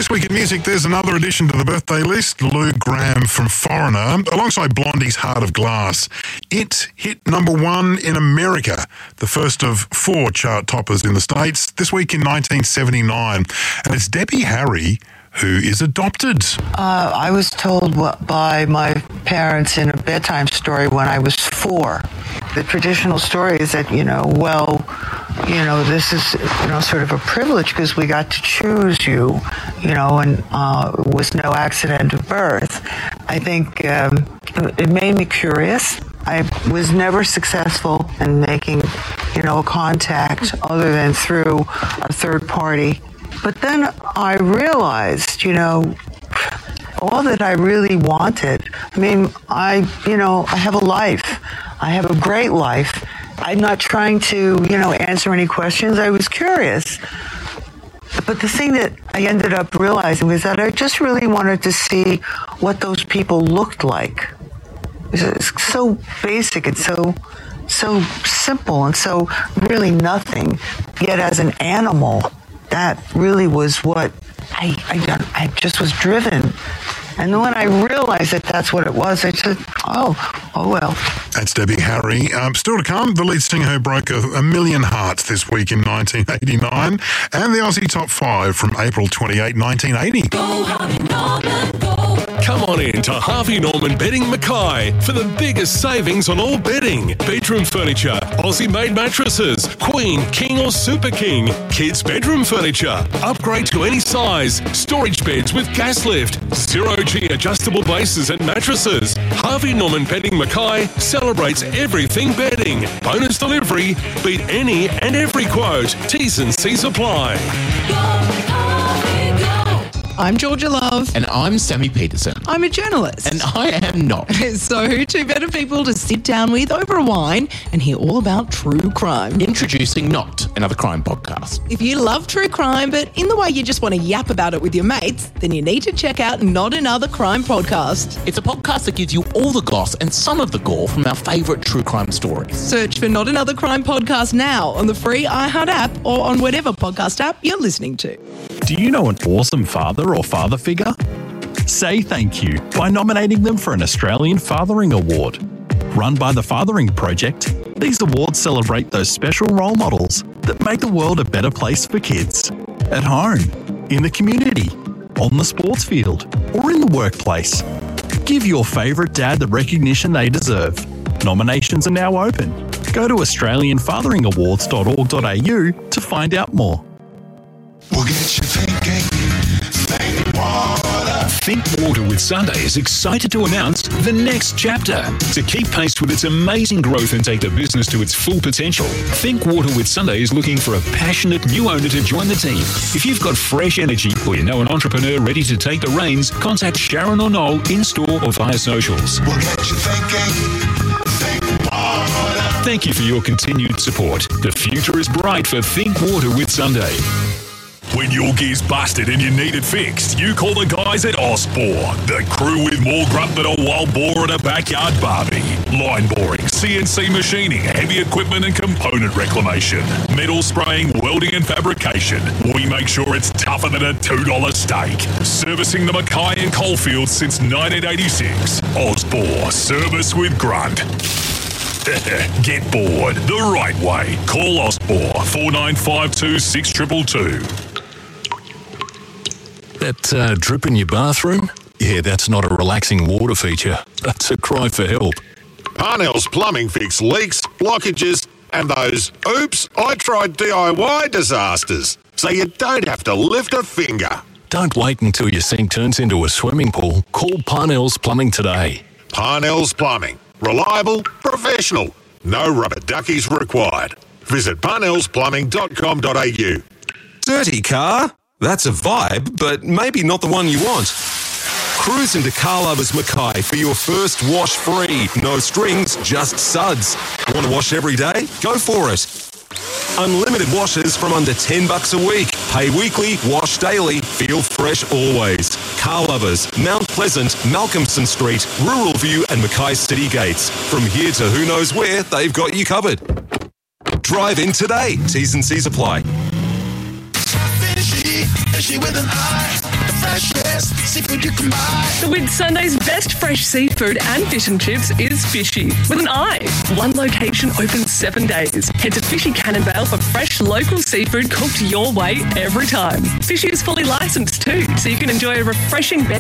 This week in music, there's another addition to the birthday list. Luke Graham from Foreigner, alongside Blondie's Heart of Glass. It hit number one in America, the first of 4 chart toppers in the States, this week in 1979. And it's Debbie Harry, who is adopted. I was told by my parents in a bedtime story when I was 4. The traditional story is that, this is, sort of a privilege because we got to choose you, and it was no accident of birth. I think it made me curious. I was never successful in making, a contact other than through a third party. But then I realized, all that I really wanted. I mean, I have a life. I have a great life. I'm not trying to, answer any questions. I was curious. But the thing that I ended up realizing was that I just really wanted to see what those people looked like. It's so basic and so simple and so really nothing. Yet as an animal, that really was what I just was driven. And then when I realized that that's what it was, I said, oh well. That's Debbie Harry. Still to come, the lead singer who broke a million hearts this week in 1989, and the Aussie Top 5 from April 28, 1980. Go, Harvey Norman, go. Come on in to Harvey Norman Bedding Mackay for the biggest savings on all bedding. Bedroom furniture, Aussie-made mattresses, Queen, King or Super King, kids' bedroom furniture, upgrade to any size, storage beds with gas lift, zero-G adjustable bases and mattresses. Harvey Norman Bedding Mackay celebrates everything bedding. Bonus delivery, beat any and every quote. T's and C's apply. I'm Georgia Love. And I'm Sammy Peterson. I'm a journalist. And I am not. So, 2 better people to sit down with over a wine and hear all about true crime. Introducing Not, another crime podcast. If you love true crime, but in the way you just want to yap about it with your mates, then you need to check out Not Another Crime Podcast. It's a podcast that gives you all the goss and some of the gore from our favourite true crime stories. Search for Not Another Crime Podcast now on the free iHeart app or on whatever podcast app you're listening to. Do you know an awesome father or father figure? Say thank you by nominating them for an Australian Fathering Award. Run by the Fathering Project, these awards celebrate those special role models that make the world a better place for kids. At home, in the community, on the sports field, or in the workplace. Give your favourite dad the recognition they deserve. Nominations are now open. Go to australianfatheringawards.org.au to find out more. We'll get you thinking. Think Water. Think Water with Sunday is excited to announce the next chapter. To keep pace with its amazing growth and take the business to its full potential, Think Water with Sunday is looking for a passionate new owner to join the team. If you've got fresh energy or you know an entrepreneur ready to take the reins, contact Sharon or Noel in-store or via socials. We'll get you thinking. Think Water. Thank you for your continued support. The future is bright for Think Water with Sunday. When your gear's busted and you need it fixed, you call the guys at Osborne, the crew with more grunt than a wild boar at a backyard barbie. Line boring, CNC machining, heavy equipment and component reclamation, metal spraying, welding and fabrication. We make sure it's tougher than a $2 steak. Servicing the Mackay and Coalfields since 1986. Osborne, service with grunt. Get bored the right way. Call Osborne 4952 6222. That drip in your bathroom? Yeah, that's not a relaxing water feature. That's a cry for help. Parnell's Plumbing fix leaks, blockages, and those oops, I tried DIY disasters. So you don't have to lift a finger. Don't wait until your sink turns into a swimming pool. Call Parnell's Plumbing today. Parnell's Plumbing. Reliable, professional. No rubber duckies required. Visit parnellsplumbing.com.au. Dirty car? That's a vibe, but maybe not the one you want. Cruise into Car Lovers Mackay for your first wash free. No strings, just suds. Want to wash every day? Go for it. Unlimited washes from under $10 a week. Pay weekly, wash daily, feel fresh always. Car Lovers, Mount Pleasant, Malcolmson Street, Rural View and Mackay City Gates. From here to who knows where, they've got you covered. Drive in today. T's and C's apply. Fishy with an eye. freshest seafood you can buy. The Whit Sunday's best fresh seafood and fish and chips is Fishy, with an I. One location open 7 days. Head to Fishy Cannonvale for fresh local seafood cooked your way every time. Fishy is fully licensed too, so you can enjoy a refreshing